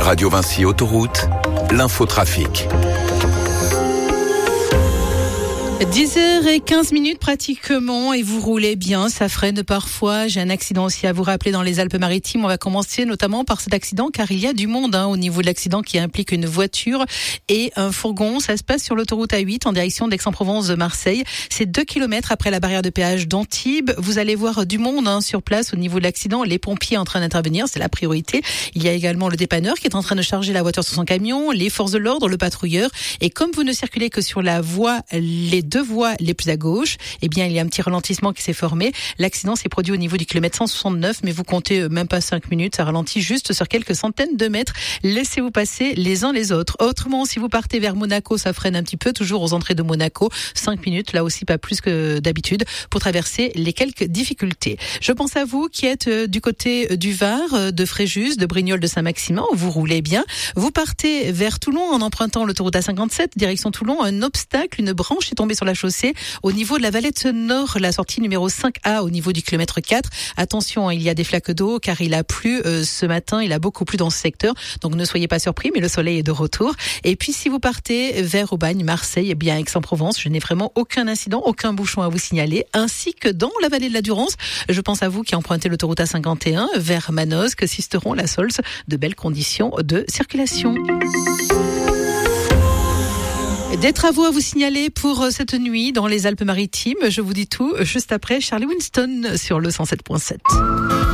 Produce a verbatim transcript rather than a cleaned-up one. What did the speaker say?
Radio Vinci Autoroute, l'infotrafic. dix heures quinze minutes pratiquement et vous roulez bien, ça freine parfois. J'ai un accident aussi à vous rappeler dans les Alpes-Maritimes. On va commencer notamment par cet accident car il y a du monde hein, au niveau de l'accident qui implique une voiture et un fourgon. Ça se passe sur l'autoroute A huit en direction d'Aix-en-Provence de Marseille. C'est deux kilomètres après la barrière de péage d'Antibes. Vous allez voir du monde hein, sur place au niveau de l'accident. Les pompiers en train d'intervenir, c'est la priorité. Il y a également le dépanneur qui est en train de charger la voiture sur son camion, les forces de l'ordre, le patrouilleur. Et comme vous ne circulez que sur la voie, les deux voies les plus à gauche, eh bien, il y a un petit ralentissement qui s'est formé. L'accident s'est produit au niveau du kilomètre cent soixante-neuf, mais vous comptez même pas cinq minutes. Ça ralentit juste sur quelques centaines de mètres. Laissez-vous passer les uns les autres. Autrement, si vous partez vers Monaco, ça freine un petit peu, toujours aux entrées de Monaco. cinq minutes, là aussi pas plus que d'habitude, pour traverser les quelques difficultés. Je pense à vous qui êtes du côté du Var, de Fréjus, de Brignoles, de Saint-Maximin, où vous roulez bien. Vous partez vers Toulon en empruntant l'autoroute A cinquante-sept, direction Toulon. Un obstacle, une branche est tombée sur la chaussée au niveau de la Valette Nord, la sortie numéro cinq A au niveau du kilomètre quatre. Attention, il y a des flaques d'eau car il a plu euh, ce matin, il a beaucoup plu dans ce secteur, donc ne soyez pas surpris, mais le soleil est de retour. Et puis si vous partez vers Aubagne, Marseille, eh bien Aix-en-Provence, je n'ai vraiment aucun incident, aucun bouchon à vous signaler, ainsi que dans la vallée de la Durance. Je pense à vous qui empruntez l'autoroute A cinquante et un vers Manosque, Sisteron, La Solse, de belles conditions de circulation. Des travaux à vous signaler pour cette nuit dans les Alpes-Maritimes. Je vous dis tout juste après Charlie Winston sur le cent sept point sept.